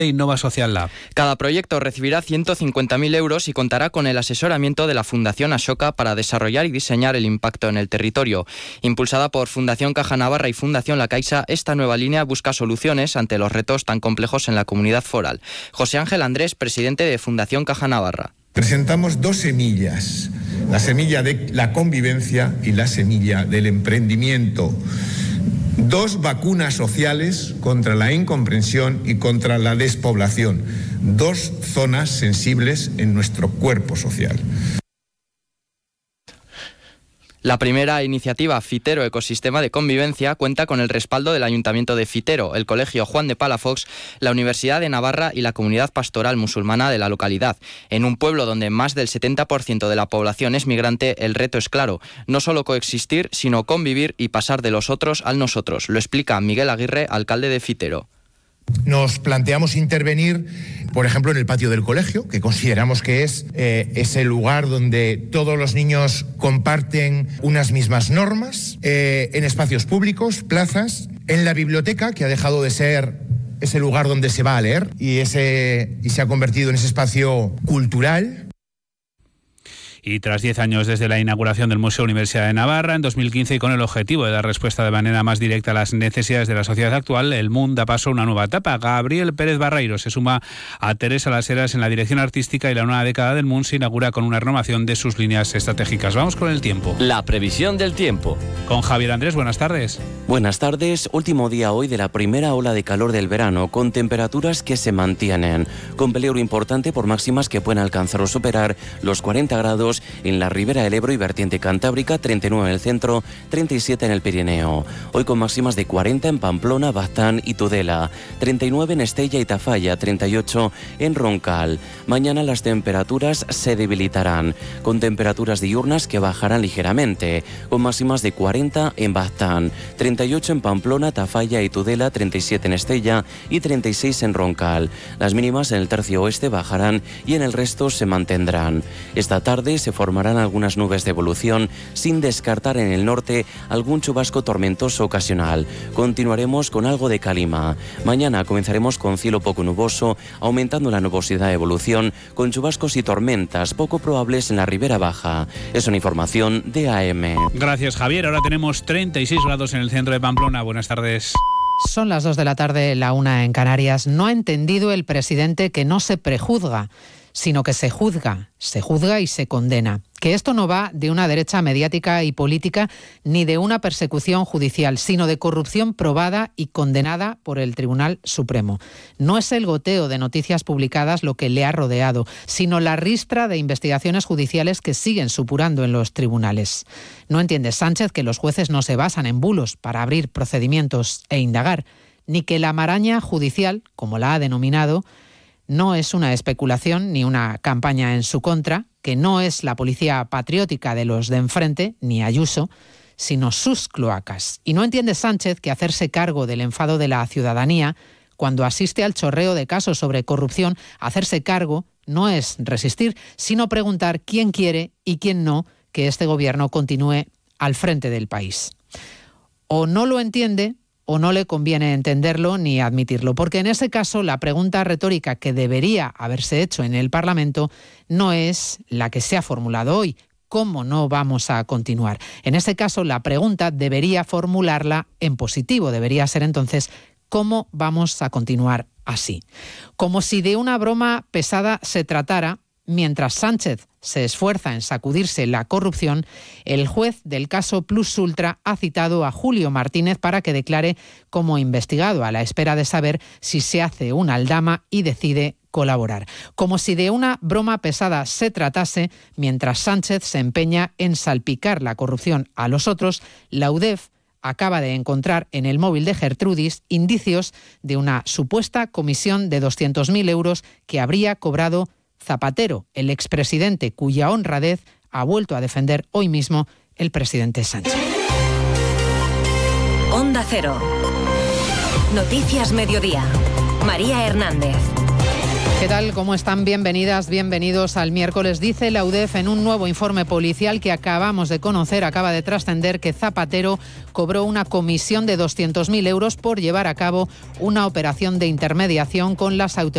Innova Social Lab. Cada proyecto recibirá 150.000 euros y contará con el asesoramiento de la Fundación Ashoka para desarrollar y diseñar el impacto en el territorio. Impulsada por Fundación Caja Navarra y Fundación La Caixa, esta nueva línea busca soluciones ante los retos tan complejos en la comunidad foral. José Ángel Andrés, presidente de Fundación Caja Navarra. Presentamos dos semillas, la semilla de la convivencia y la semilla del emprendimiento. Dos vacunas sociales contra la incomprensión y contra la despoblación. Dos zonas sensibles en nuestro cuerpo social. La primera iniciativa, Fitero Ecosistema de Convivencia, cuenta con el respaldo del Ayuntamiento de Fitero, el Colegio Juan de Palafox, la Universidad de Navarra y la Comunidad Pastoral Musulmana de la localidad. En un pueblo donde más del 70% de la población es migrante, el reto es claro: no solo coexistir, sino convivir y pasar de los otros al nosotros. Lo explica Miguel Aguirre, alcalde de Fitero. Nos planteamos intervenir, por ejemplo, en el patio del colegio, que consideramos que es ese lugar donde todos los niños comparten unas mismas normas, en espacios públicos, plazas, en la biblioteca, que ha dejado de ser ese lugar donde se va a leer y se ha convertido en ese espacio cultural. Y tras 10 años desde la inauguración del Museo Universidad de Navarra, en 2015, y con el objetivo de dar respuesta de manera más directa a las necesidades de la sociedad actual, el MUN da paso a una nueva etapa. Gabriel Pérez Barreiro se suma a Teresa Las Heras en la dirección artística y la nueva década del MUN se inaugura con una renovación de sus líneas estratégicas. Vamos con el tiempo. La previsión del tiempo. Con Javier Andrés, buenas tardes. Buenas tardes, último día hoy de la primera ola de calor del verano, con temperaturas que se mantienen, con peligro importante por máximas que pueden alcanzar o superar los 40 grados en la ribera del Ebro y vertiente cantábrica, 39 en el centro, 37 en el Pirineo. Hoy con máximas de 40 en Pamplona, Baztán y Tudela, 39 en Estella y Tafalla, 38 en Roncal. Mañana las temperaturas se debilitarán, con temperaturas diurnas que bajarán ligeramente, con máximas de 40 en Baztán, 38 en Pamplona, Tafalla y Tudela, 37 en Estella y 36 en Roncal. Las mínimas en el tercio oeste bajarán y en el resto se mantendrán. Esta tarde se formarán algunas nubes de evolución, sin descartar en el norte algún chubasco tormentoso ocasional. Continuaremos con algo de calima. Mañana comenzaremos con cielo poco nuboso, aumentando la nubosidad de evolución, con chubascos y tormentas poco probables en la ribera baja. Es una información de AM. Gracias, Javier. Ahora tenemos 36 grados en el centro de Pamplona. Buenas tardes. Son las 2 de la tarde, la 1 en Canarias. No ha entendido el presidente que no se prejuzga, sino que se juzga y se condena. Que esto no va de una derecha mediática y política ni de una persecución judicial, sino de corrupción probada y condenada por el Tribunal Supremo. No es el goteo de noticias publicadas lo que le ha rodeado, sino la ristra de investigaciones judiciales que siguen supurando en los tribunales. No entiende Sánchez que los jueces no se basan en bulos para abrir procedimientos e indagar, ni que la maraña judicial, como la ha denominado, no es una especulación ni una campaña en su contra, que no es la policía patriótica de los de enfrente, ni Ayuso, sino sus cloacas. Y no entiende Sánchez que hacerse cargo del enfado de la ciudadanía, cuando asiste al chorreo de casos sobre corrupción, hacerse cargo no es resistir, sino preguntar quién quiere y quién no que este gobierno continúe al frente del país. O no lo entiende, o no le conviene entenderlo ni admitirlo, porque en ese caso la pregunta retórica que debería haberse hecho en el Parlamento no es la que se ha formulado hoy: ¿cómo no vamos a continuar? En ese caso la pregunta debería formularla en positivo, debería ser entonces: ¿cómo vamos a continuar así? Como si de una broma pesada se tratara. Mientras Sánchez se esfuerza en sacudirse la corrupción, el juez del caso Plus Ultra ha citado a Julio Martínez para que declare como investigado, a la espera de saber si se hace una aldama y decide colaborar. Como si de una broma pesada se tratase, mientras Sánchez se empeña en salpicar la corrupción a los otros, la UDEF acaba de encontrar en el móvil de Gertrudis indicios de una supuesta comisión de 200.000 euros que habría cobrado Zapatero, el expresidente cuya honradez ha vuelto a defender hoy mismo el presidente Sánchez. Onda Cero. Noticias Mediodía. María Hernández. ¿Qué tal? ¿Cómo están? Bienvenidas, bienvenidos al miércoles. Dice la UDEF en un nuevo informe policial que acabamos de conocer, acaba de trascender, que Zapatero cobró una comisión de 200.000 euros por llevar a cabo una operación de intermediación con las autoridades